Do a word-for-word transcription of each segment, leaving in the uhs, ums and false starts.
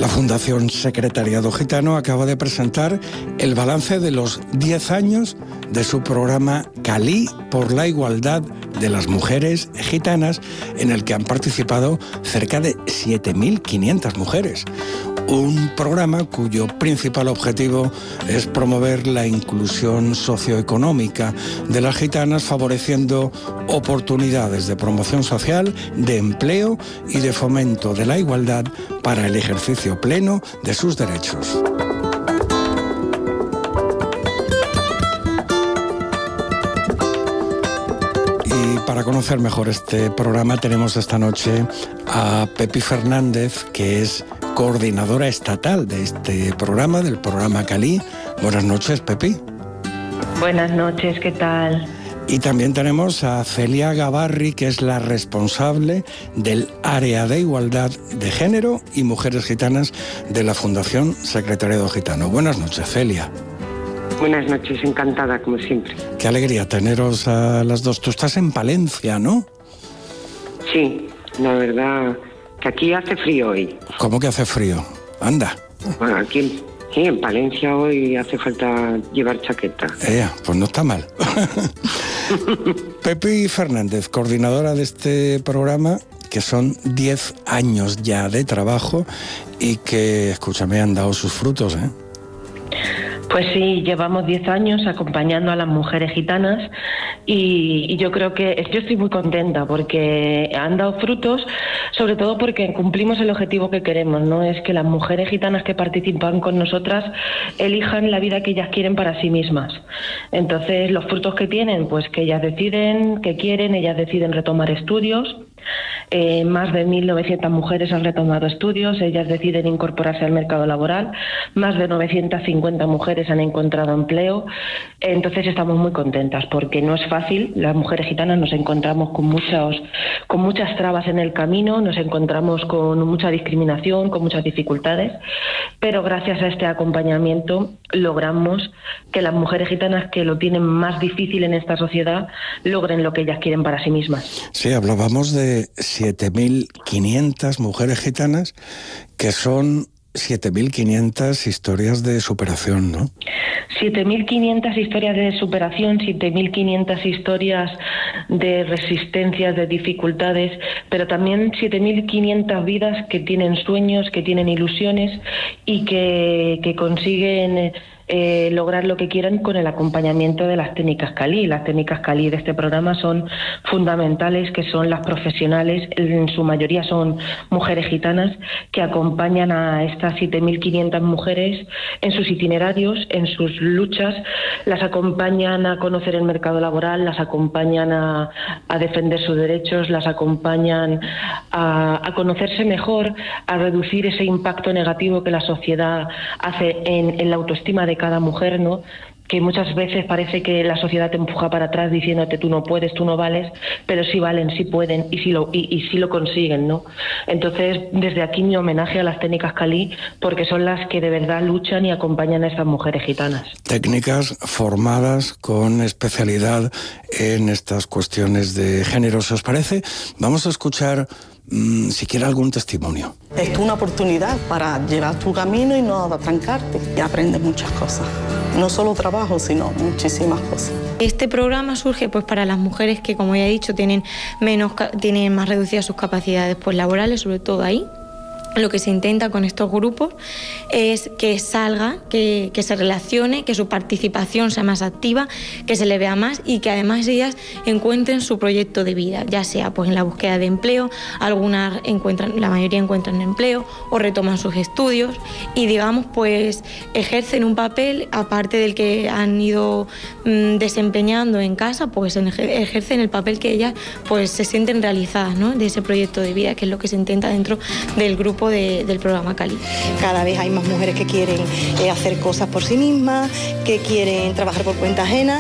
La Fundación Secretariado Gitano acaba de presentar el balance de los diez años de su programa Calí por la igualdad de las mujeres gitanas, en el que han participado cerca de siete mil quinientas mujeres. Un programa cuyo principal objetivo es promover la inclusión socioeconómica de las gitanas, favoreciendo oportunidades de promoción social, de empleo y de fomento de la igualdad para el ejercicio pleno de sus derechos. Y para conocer mejor este programa tenemos esta noche a Pepi Fernández, que es coordinadora estatal de este programa, del programa Calí. Buenas noches, Pepi. Buenas noches, ¿qué tal? Y también tenemos a Celia Gavarri, que es la responsable del área de igualdad de género y mujeres gitanas de la Fundación Secretariado Gitano. Buenas noches, Celia. Buenas noches, encantada, como siempre. Qué alegría teneros a las dos. Tú estás en Palencia, ¿no? Sí, la verdad que aquí hace frío hoy. ¿Cómo que hace frío? Anda. Bueno, aquí en, sí, en Palencia hoy hace falta llevar chaqueta. Eh, pues no está mal. Pepi Fernández, coordinadora de este programa, que son diez años ya de trabajo y que, escúchame, han dado sus frutos, ¿eh? Pues sí, llevamos diez años acompañando a las mujeres gitanas y, y yo creo que yo estoy muy contenta porque han dado frutos, sobre todo porque cumplimos el objetivo que queremos, ¿no? Es que las mujeres gitanas que participan con nosotras elijan la vida que ellas quieren para sí mismas. Entonces, los frutos que tienen, pues que ellas deciden, que quieren, ellas deciden retomar estudios. Eh, más de mil novecientas mujeres han retomado estudios, ellas deciden incorporarse al mercado laboral, más de novecientas cincuenta mujeres han encontrado empleo. Entonces estamos muy contentas porque no es fácil. Las mujeres gitanas nos encontramos con muchos, con muchas trabas en el camino, nos encontramos con mucha discriminación, con muchas dificultades, pero gracias a este acompañamiento logramos que las mujeres gitanas que lo tienen más difícil en esta sociedad logren lo que ellas quieren para sí mismas. Sí, hablábamos de siete mil quinientas mujeres gitanas, que son siete mil quinientas historias de superación, ¿no? siete mil quinientas historias de superación, siete mil quinientas historias de resistencias, de dificultades, pero también siete mil quinientas vidas que tienen sueños, que tienen ilusiones y que, que consiguen Eh, lograr lo que quieran con el acompañamiento de las técnicas Calí. Las técnicas Calí de este programa son fundamentales, que son las profesionales, en su mayoría son mujeres gitanas, que acompañan a estas siete mil quinientas mujeres en sus itinerarios, en sus luchas, las acompañan a conocer el mercado laboral, las acompañan a, a defender sus derechos, las acompañan a, a conocerse mejor, a reducir ese impacto negativo que la sociedad hace en, en la autoestima de cada mujer, ¿no? Que muchas veces parece que la sociedad te empuja para atrás diciéndote tú no puedes, tú no vales, pero sí valen, sí pueden y sí lo, y, y sí lo consiguen, ¿no? Entonces, desde aquí mi homenaje a las técnicas Calí, porque son las que de verdad luchan y acompañan a estas mujeres gitanas. Técnicas formadas con especialidad en estas cuestiones de género. ¿Si os parece? Vamos a escuchar Mm, siquiera algún testimonio. Es una oportunidad para llevar tu camino y no atrancarte y aprendes muchas cosas. No solo trabajo, sino muchísimas cosas. Este programa surge pues para las mujeres que, como ya he dicho, tienen menos, tienen más reducidas sus capacidades pues, laborales, sobre todo ahí. Lo que se intenta con estos grupos es que salga, que, que se relacione, que su participación sea más activa, que se le vea más y que además ellas encuentren su proyecto de vida, ya sea pues en la búsqueda de empleo, algunas encuentran, la mayoría encuentran empleo o retoman sus estudios y digamos pues ejercen un papel aparte del que han ido mmm, desempeñando en casa, pues ejercen el papel que ellas pues se sienten realizadas, ¿no? De ese proyecto de vida, que es lo que se intenta dentro del grupo De, del programa Calí. Cada vez hay más mujeres que quieren eh, hacer cosas por sí mismas, que quieren trabajar por cuenta ajena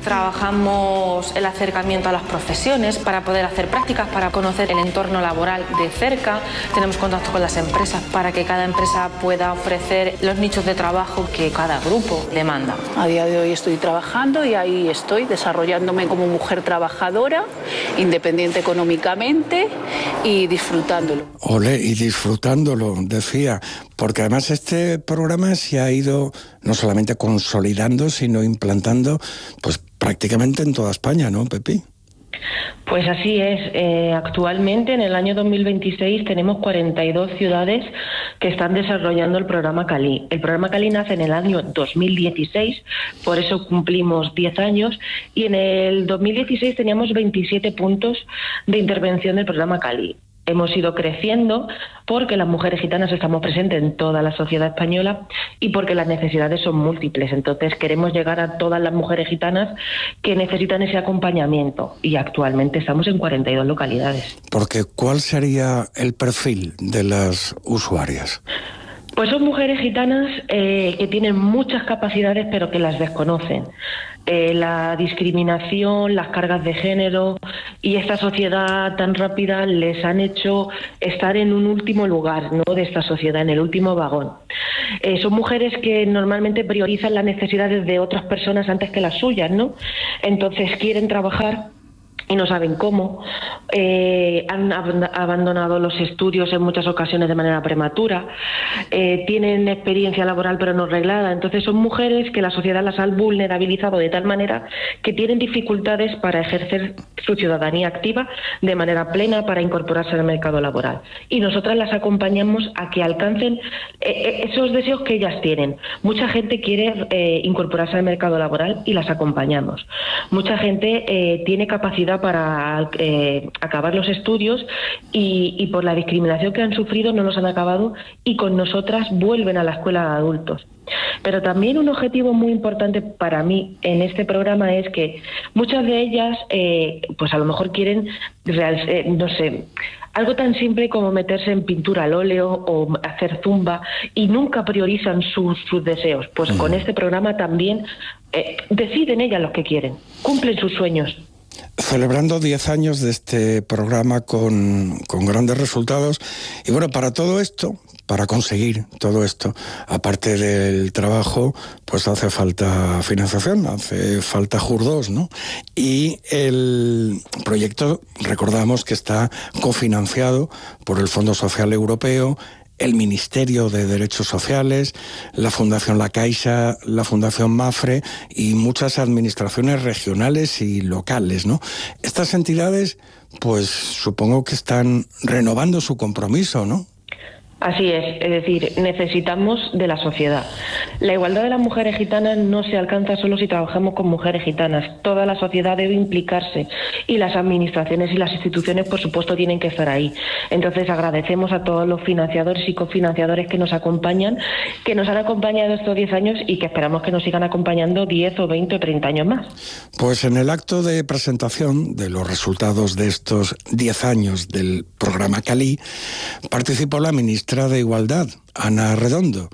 Trabajamos el acercamiento a las profesiones para poder hacer prácticas, para conocer el entorno laboral de cerca. Tenemos contacto con las empresas para que cada empresa pueda ofrecer los nichos de trabajo que cada grupo demanda. A día de hoy estoy trabajando y ahí estoy desarrollándome como mujer trabajadora, independiente económicamente y disfrutándolo. Ole, y disfrutándolo, decía, porque además este programa se ha ido no solamente consolidando, sino implantando pues prácticamente en toda España, ¿no, Pepi? Pues así es. Eh, actualmente, en el año dos mil veintiséis, tenemos cuarenta y dos ciudades que están desarrollando el programa Calí. El programa Calí nace en el año dos mil dieciséis, por eso cumplimos diez años, y en el dos mil dieciséis teníamos veintisiete puntos de intervención del programa Calí. Hemos ido creciendo porque las mujeres gitanas estamos presentes en toda la sociedad española y porque las necesidades son múltiples. Entonces queremos llegar a todas las mujeres gitanas que necesitan ese acompañamiento y actualmente estamos en cuarenta y dos localidades. Porque ¿cuál sería el perfil de las usuarias? Pues son mujeres gitanas eh, que tienen muchas capacidades pero que las desconocen. Eh, la discriminación, las cargas de género y esta sociedad tan rápida les han hecho estar en un último lugar, ¿no?, de esta sociedad, en el último vagón. Eh, son mujeres que normalmente priorizan las necesidades de otras personas antes que las suyas, ¿no? Entonces quieren trabajar y no saben cómo. Eh, han ab- abandonado los estudios en muchas ocasiones de manera prematura, eh, tienen experiencia laboral pero no reglada. Entonces son mujeres que la sociedad las ha vulnerabilizado de tal manera que tienen dificultades para ejercer su ciudadanía activa de manera plena, para incorporarse al mercado laboral. Y nosotras las acompañamos a que alcancen eh, esos deseos que ellas tienen. Mucha gente quiere eh, incorporarse al mercado laboral y las acompañamos. Mucha gente eh, tiene capacidad para eh, acabar los estudios y, y por la discriminación que han sufrido no los han acabado y con nosotras vuelven a la escuela de adultos. Pero también un objetivo muy importante para mí en este programa es que muchas de ellas eh, pues a lo mejor quieren, real, eh, no sé, algo tan simple como meterse en pintura al óleo o hacer zumba y nunca priorizan sus, sus deseos. Pues mm. con este programa también eh, deciden ellas lo que quieren, cumplen sus sueños. Celebrando diez años de este programa con, con grandes resultados. Y bueno, para todo esto, para conseguir todo esto, aparte del trabajo, pues hace falta financiación, hace falta Jurdós, ¿no? Y el proyecto, recordamos que está cofinanciado por el Fondo Social Europeo, el Ministerio de Derechos Sociales, la Fundación La Caixa, la Fundación Mafre y muchas administraciones regionales y locales, ¿no? Estas entidades, pues supongo que están renovando su compromiso, ¿no? Así es, es decir, necesitamos de la sociedad. La igualdad de las mujeres gitanas no se alcanza solo si trabajamos con mujeres gitanas. Toda la sociedad debe implicarse y las administraciones y las instituciones, por supuesto, tienen que estar ahí. Entonces agradecemos a todos los financiadores y cofinanciadores que nos acompañan, que nos han acompañado estos diez años y que esperamos que nos sigan acompañando diez o veinte o treinta años más. Pues en el acto de presentación de los resultados de estos diez años del programa Calí, participó la ministra de Igualdad, Ana Redondo,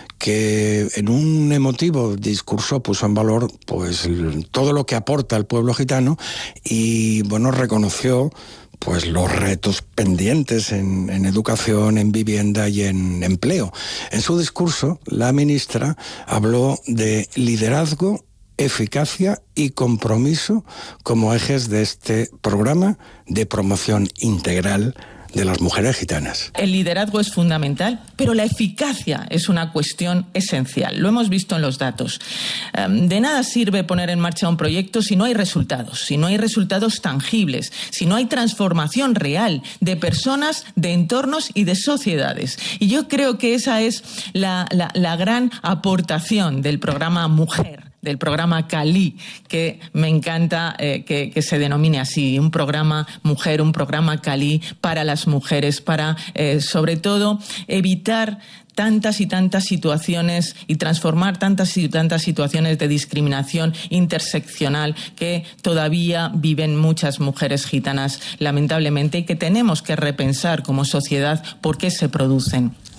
que en un emotivo discurso puso en valor pues todo lo que aporta el pueblo gitano y bueno, reconoció pues los retos pendientes en, en educación, en vivienda y en empleo. En su discurso, la ministra habló de liderazgo, eficacia y compromiso como ejes de este programa de promoción integral de las mujeres gitanas. El liderazgo es fundamental, pero la eficacia es una cuestión esencial. Lo hemos visto en los datos. De nada sirve poner en marcha un proyecto si no hay resultados, si no hay resultados tangibles, si no hay transformación real de personas, de entornos y de sociedades. Y yo creo que esa es la, la, la gran aportación del programa Mujer, del programa Calí, que me encanta eh, que, que se denomine así, un programa Mujer, un programa Calí para las mujeres, para, eh, sobre todo, evitar tantas y tantas situaciones y transformar tantas y tantas situaciones de discriminación interseccional que todavía viven muchas mujeres gitanas, lamentablemente, y que tenemos que repensar como sociedad por qué se producen.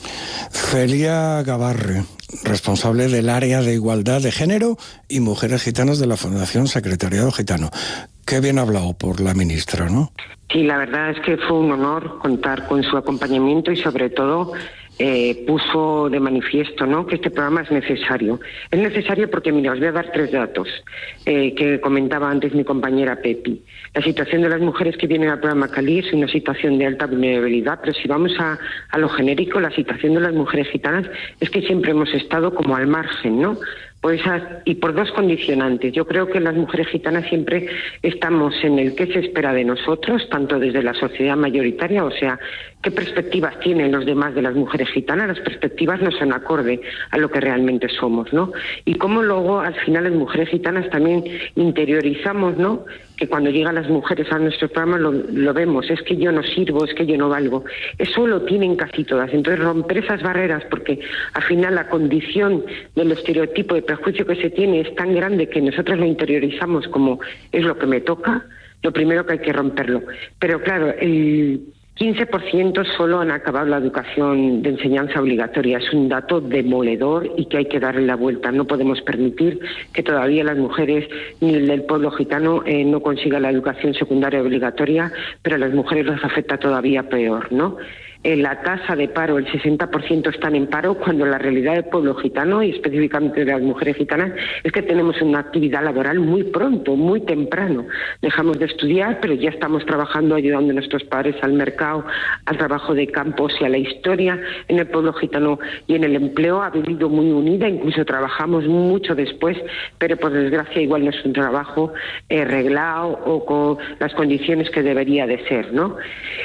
Celia Gabarre, responsable del área de Igualdad de Género y Mujeres Gitanas de la Fundación Secretariado Gitano. Qué bien hablado por la ministra, ¿no? Sí, la verdad es que fue un honor contar con su acompañamiento y sobre todo eh, puso de manifiesto, ¿no?, que este programa es necesario. Es necesario porque, mira, os voy a dar tres datos eh, que comentaba antes mi compañera Pepi. La situación de las mujeres que vienen al programa Calí es una situación de alta vulnerabilidad, pero si vamos a, a lo genérico, la situación de las mujeres gitanas es que siempre hemos estado como al margen, ¿no? Por esas, y por dos condicionantes. Yo creo que las mujeres gitanas siempre estamos en el qué se espera de nosotros, tanto desde la sociedad mayoritaria, o sea, qué perspectivas tienen los demás de las mujeres gitanas. Las perspectivas no son acorde a lo que realmente somos, ¿no? Y cómo luego, al final, las mujeres gitanas también interiorizamos, ¿no?, que cuando llegan las mujeres a nuestro programa lo, lo vemos, es que yo no sirvo, es que yo no valgo. Eso lo tienen casi todas. Entonces, romper esas barreras, porque al final la condición del estereotipo de prejuicio que se tiene es tan grande que nosotros lo interiorizamos como es lo que me toca, lo primero que hay que romperlo. Pero claro, el quince por ciento solo han acabado la educación de enseñanza obligatoria. Es un dato demoledor y que hay que darle la vuelta. No podemos permitir que todavía las mujeres ni el del pueblo gitano eh, no consigan la educación secundaria obligatoria, pero a las mujeres les afecta todavía peor, ¿no? En la tasa de paro, el sesenta por ciento están en paro, cuando la realidad del pueblo gitano y específicamente de las mujeres gitanas es que tenemos una actividad laboral muy pronto, muy temprano. Dejamos de estudiar, pero ya estamos trabajando, ayudando a nuestros padres al mercado, al trabajo de campo. O sea, la historia en el pueblo gitano y en el empleo ha vivido muy unida, incluso trabajamos mucho después, pero por desgracia igual no es un trabajo eh, reglado o con las condiciones que debería de ser, ¿no?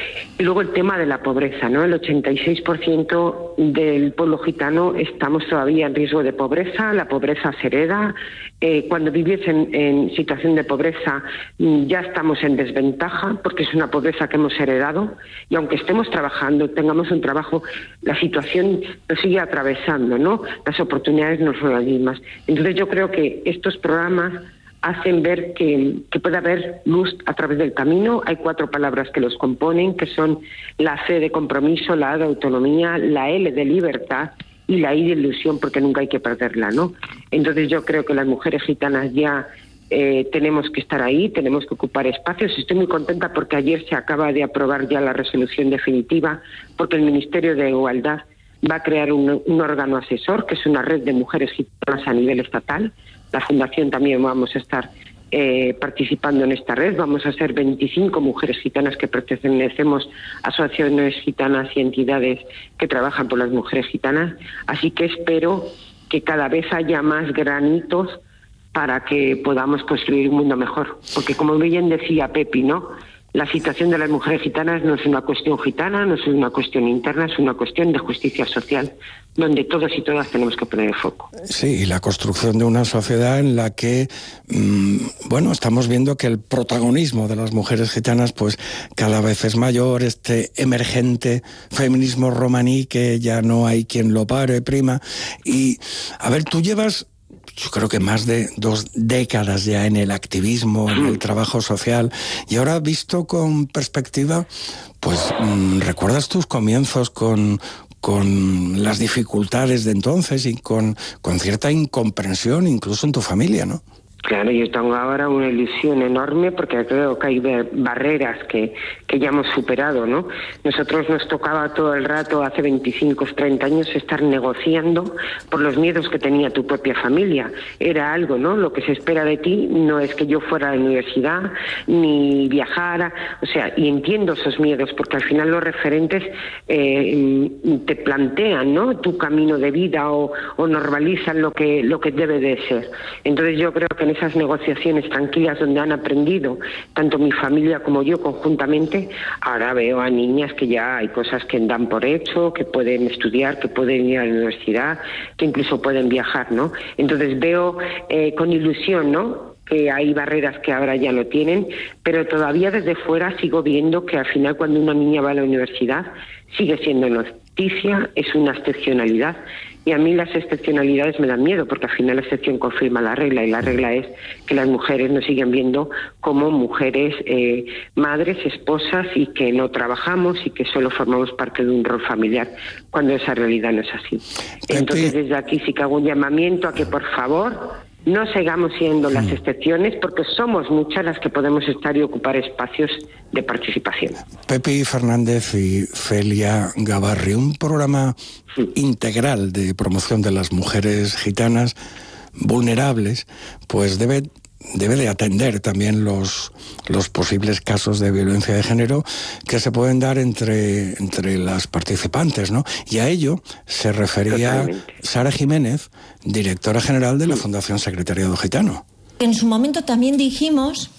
Y luego el tema de la pobreza, ¿no? El ochenta y seis por ciento del pueblo gitano estamos todavía en riesgo de pobreza. La pobreza se hereda. Eh, cuando vives en, en situación de pobreza ya estamos en desventaja porque es una pobreza que hemos heredado y aunque estemos trabajando, tengamos un trabajo, la situación nos sigue atravesando, ¿no? Las oportunidades no son las mismas. Entonces yo creo que estos programas hacen ver que, que puede haber luz a través del camino. Hay cuatro palabras que los componen, que son la C de compromiso, la A de autonomía, la L de libertad y la I de ilusión, porque nunca hay que perderla, ¿no? Entonces yo creo que las mujeres gitanas ya eh, tenemos que estar ahí, tenemos que ocupar espacios. Estoy muy contenta porque ayer se acaba de aprobar ya la resolución definitiva, porque el Ministerio de Igualdad va a crear un, un órgano asesor, que es una red de mujeres gitanas a nivel estatal. La Fundación también vamos a estar eh, participando en esta red. Vamos a ser veinticinco mujeres gitanas que pertenecemos a asociaciones gitanas y entidades que trabajan por las mujeres gitanas. Así que espero que cada vez haya más granitos para que podamos construir un mundo mejor. Porque como bien decía Pepi, ¿no?, la situación de las mujeres gitanas no es una cuestión gitana, no es una cuestión interna, es una cuestión de justicia social, donde todos y todas tenemos que poner el foco. Sí, y la construcción de una sociedad en la que, mmm, bueno, estamos viendo que el protagonismo de las mujeres gitanas pues cada vez es mayor, este emergente feminismo romaní que ya no hay quien lo pare, prima. Y, a ver, tú llevas, yo creo que más de dos décadas ya en el activismo, en el trabajo social, y ahora visto con perspectiva, pues mmm, ¿recuerdas tus comienzos con, con las dificultades de entonces y con, con cierta incomprensión incluso en tu familia, ¿no? Claro, yo tengo ahora una ilusión enorme porque creo que hay barreras que, que ya hemos superado, ¿no? Nosotros nos tocaba todo el rato, hace veinticinco, treinta años, estar negociando por los miedos que tenía tu propia familia. Era algo, ¿no? Lo que se espera de ti no es que yo fuera a la universidad ni viajara, o sea, y entiendo esos miedos porque al final los referentes eh, te plantean, ¿no?, tu camino de vida o, o normalizan lo que, lo que debe de ser. Entonces yo creo que en esas negociaciones tranquilas donde han aprendido tanto mi familia como yo conjuntamente, ahora veo a niñas que ya hay cosas que dan por hecho, que pueden estudiar, que pueden ir a la universidad, que incluso pueden viajar, ¿no? Entonces veo eh, con ilusión, ¿no?, que hay barreras que ahora ya no tienen, pero todavía desde fuera sigo viendo que al final cuando una niña va a la universidad sigue siendo noticia, es una excepcionalidad Y a mí las excepcionalidades me dan miedo, porque al final la excepción confirma la regla, y la regla es que las mujeres nos siguen viendo como mujeres, eh, madres, esposas, y que no trabajamos y que solo formamos parte de un rol familiar, cuando esa realidad no es así. Entonces, desde aquí sí que hago un llamamiento a que, por favor, no sigamos siendo las excepciones, porque somos muchas las que podemos estar y ocupar espacios de participación. Pepi Fernández y Celia Gabarri, un programa sí. integral de promoción de las mujeres gitanas vulnerables, pues debe debe de atender también los, los posibles casos de violencia de género que se pueden dar entre, entre las participantes, ¿no? Y a ello se refería Totalmente. Sara Jiménez, directora general de la Fundación Secretariado Gitano. En su momento también dijimos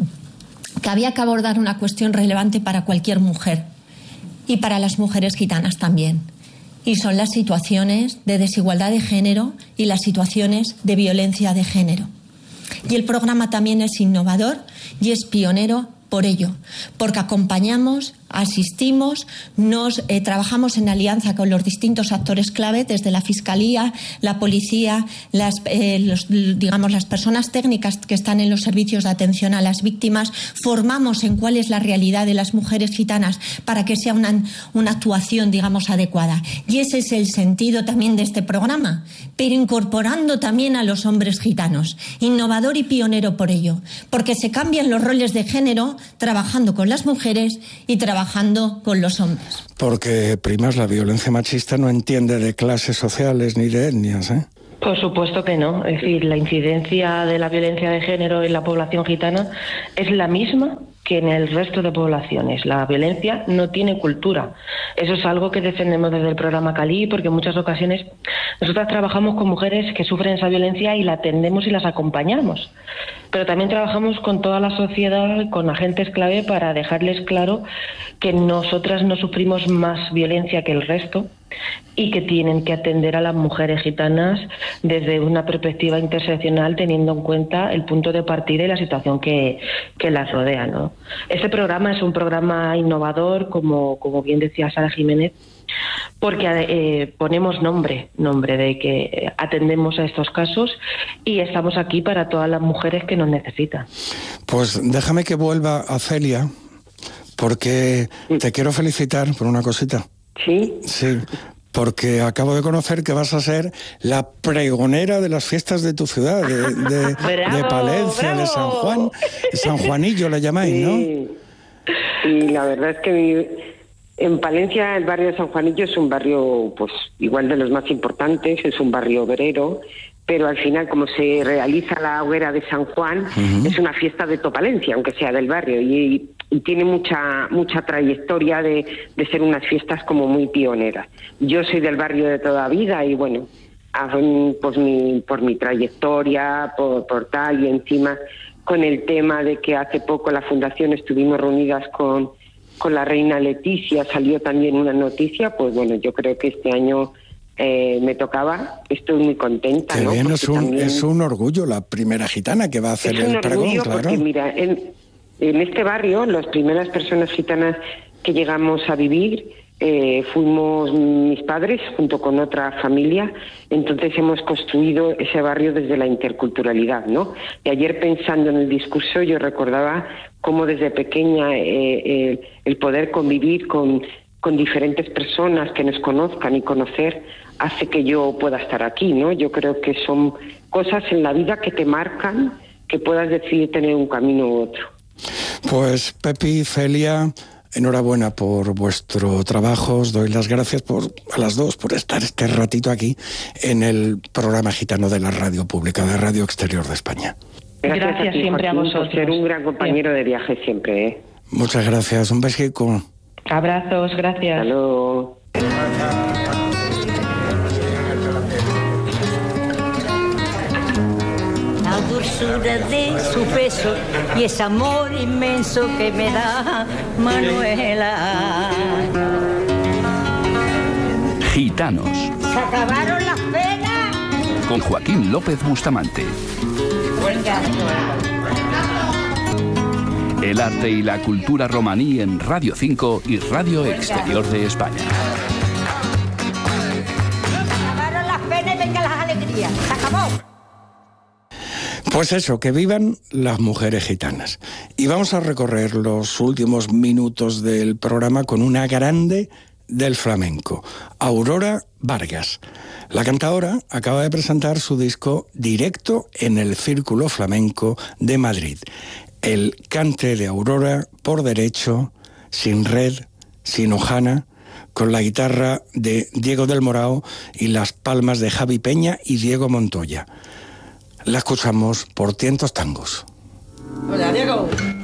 que había que abordar una cuestión relevante para cualquier mujer y para las mujeres gitanas también. Y son las situaciones de desigualdad de género y las situaciones de violencia de género. Y el programa también es innovador y es pionero por ello, porque acompañamos, asistimos, nos eh, trabajamos en alianza con los distintos actores clave, desde la Fiscalía, la Policía, las, eh, los, digamos, las personas técnicas que están en los servicios de atención a las víctimas, formamos en cuál es la realidad de las mujeres gitanas para que sea una, una actuación, digamos, adecuada. Y ese es el sentido también de este programa, pero incorporando también a los hombres gitanos, innovador y pionero por ello, porque se cambian los roles de género trabajando con las mujeres y trabajando con los hombres. Porque, primas, la violencia machista no entiende de clases sociales ni de etnias, ¿eh? Por supuesto que no. Es decir, la incidencia de la violencia de género en la población gitana es la misma que en el resto de poblaciones. La violencia no tiene cultura. Eso es algo que defendemos desde el programa Calí, porque en muchas ocasiones nosotras trabajamos con mujeres que sufren esa violencia y la atendemos y las acompañamos. Pero también trabajamos con toda la sociedad, con agentes clave, para dejarles claro que nosotras no sufrimos más violencia que el resto y que tienen que atender a las mujeres gitanas desde una perspectiva interseccional, teniendo en cuenta el punto de partida y la situación que, que las rodea, ¿no? Este programa es un programa innovador, como, como bien decía Sara Jiménez, porque eh, ponemos nombre, nombre de que atendemos a estos casos y estamos aquí para todas las mujeres que nos necesitan. Pues déjame que vuelva a Celia, porque sí. te quiero felicitar por una cosita. ¿Sí? Sí, porque acabo de conocer que vas a ser la pregonera de las fiestas de tu ciudad, de, de, bravo, de Palencia, bravo. de San Juan, San Juanillo le llamáis, sí. ¿no? Sí, la verdad es que mi, en Palencia el barrio de San Juanillo es un barrio, pues, igual de los más importantes, es un barrio obrero, pero al final, como se realiza la hoguera de San Juan, uh-huh. es una fiesta de toda Palencia, aunque sea del barrio, y, y tiene mucha mucha trayectoria de, de ser unas fiestas como muy pioneras. Yo soy del barrio de toda vida y bueno, pues mi, por mi trayectoria, por, por tal, y encima con el tema de que hace poco la Fundación estuvimos reunidas con, con la reina Leticia, salió también una noticia, pues bueno, yo creo que este año Eh, me tocaba, estoy muy contenta. Qué ¿no? bien, es un, también... es un orgullo la primera gitana que va a hacer el pregón, claro. Porque mira, en, en este barrio, las primeras personas gitanas que llegamos a vivir eh, fuimos mis padres junto con otra familia, entonces hemos construido ese barrio desde la interculturalidad, ¿no? Y ayer, pensando en el discurso, yo recordaba cómo desde pequeña eh, eh, el poder convivir con con diferentes personas que nos conozcan y conocer hace que yo pueda estar aquí, ¿no? Yo creo que son cosas en la vida que te marcan, que puedas decidir tener un camino u otro. Pues Pepi, Celia, enhorabuena por vuestro trabajo, os doy las gracias por, a las dos por estar este ratito aquí en el programa gitano de la radio pública, de Radio Exterior de España. Gracias, gracias a ti, siempre Joaquín, a vosotros. Por ser un gran compañero Bien. de viaje siempre, ¿eh? Muchas gracias, un besito. Abrazos, gracias. Hasta luego. La dulzura de su beso y ese amor inmenso que me da Manuela. Gitanos. Se acabaron las penas. Con Joaquín López Bustamante. El arte y la cultura romaní en Radio cinco y Radio Exterior de España. Se acabaron las Pues eso, que vivan las mujeres gitanas. Y vamos a recorrer los últimos minutos del programa con una grande del flamenco, Aurora Vargas. La cantaora acaba de presentar su disco Directo en el Círculo Flamenco de Madrid. El cante de Aurora por derecho, sin red, sin hojana, con la guitarra de Diego del Morao y las palmas de Javi Peña y Diego Montoya. La escuchamos por Tientos Tangos. Hola, Diego.